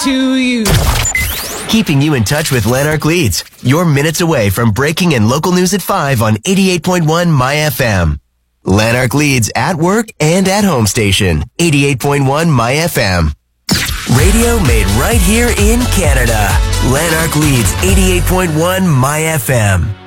to you. Keeping you in touch with Lanark Leads. You're minutes away from breaking and local news at 5 on 88.1 My FM. Lanark Leads at work and at home station. 88.1 My FM. Radio made right here in Canada. Lanark Leads 88.1 My FM.